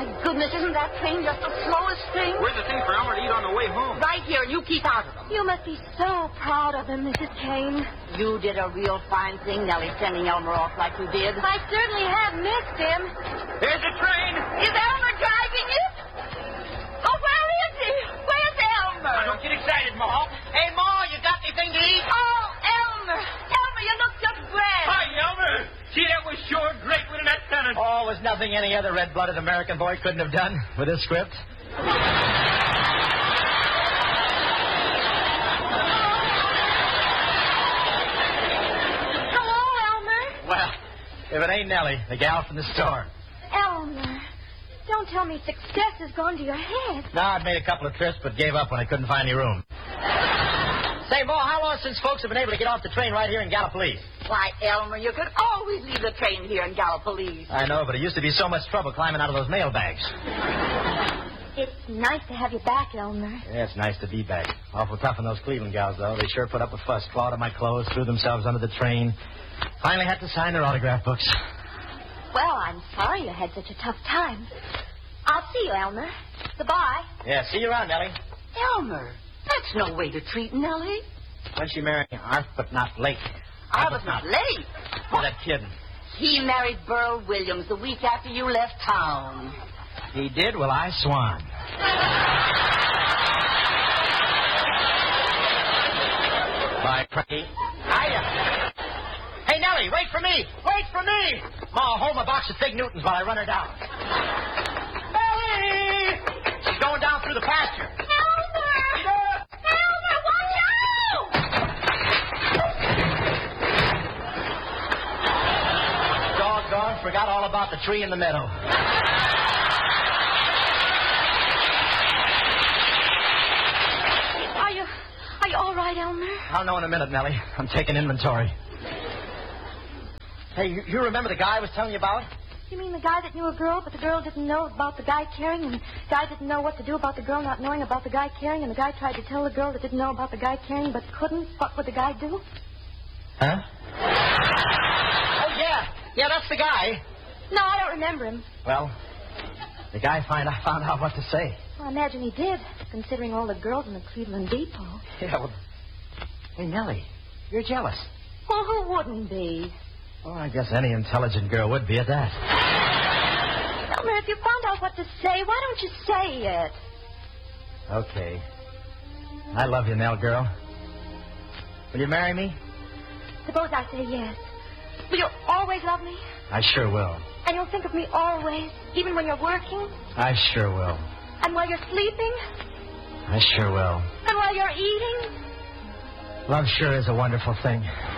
goodness, isn't that train just the slowest thing? Where's the thing for Elmer to eat on the way home? Right here, and you keep out of them. You must be so proud of him, Mrs. Kane. You did a real fine thing, Nellie, sending Elmer off like you did. I certainly have missed him. There's the train. Is Elmer driving it? Oh, where is he? Where's Elmer? Now, don't get excited, Ma. Hey, Ma, you got anything to eat? Oh, Elmer. Elmer, you look just grand. Hi, Elmer. Gee, that was sure great with that tenant. Oh, it was nothing any other red-blooded American boy couldn't have done with his script. Hello, Elmer. Well, if it ain't Nellie, the gal from the store. Elmer, don't tell me success has gone to your head. No, I'd made a couple of trips, but gave up when I couldn't find any room. Say, Ma, how long since folks have been able to get off the train right here in Gallipolis? Why, Elmer, you could always leave the train here in Gallipolis. I know, but it used to be so much trouble climbing out of those mail bags. It's nice to have you back, Elmer. Yeah, it's nice to be back. Awful tough on those Cleveland gals, though. They sure put up a fuss, clawed at my clothes, threw themselves under the train. Finally had to sign their autograph books. Well, I'm sorry you had such a tough time. I'll see you, Elmer. Goodbye. Yeah, see you around, Nellie. Elmer, that's no way to treat Nellie. When she married Arth, but not late. I was not late. Who's that kid? He married Burl Williams the week after you left town. He did? Well, I swan. Bye, Cracky. Hiya. Hey, Nellie, wait for me. Wait for me. Ma, hold my box of Fig Newtons while I run her down. Nellie! She's going down through the pasture. Elmer, watch out! Doggone, forgot all about the tree in the meadow. Are you all right, Elmer? I'll know in a minute, Nellie. I'm taking inventory. Hey, you remember the guy I was telling you about? You mean the guy that knew a girl, but the girl didn't know about the guy caring, and the guy didn't know what to do about the girl not knowing about the guy caring, and the guy tried to tell the girl that didn't know about the guy caring but couldn't? What would the guy do? Huh? Oh, yeah. Yeah, that's the guy. No, I don't remember him. Well, the guy found out what to say. Well, I imagine he did, considering all the girls in the Cleveland Depot. Yeah, well... Hey, Nellie, you're jealous. Well, who wouldn't be? Oh, I guess any intelligent girl would be at that. Elmer, if you found out what to say, why don't you say it? Okay. I love you, Nell, girl. Will you marry me? Suppose I say yes. Will you always love me? I sure will. And you'll think of me always, even when you're working? I sure will. And while you're sleeping? I sure will. And while you're eating? Love sure is a wonderful thing.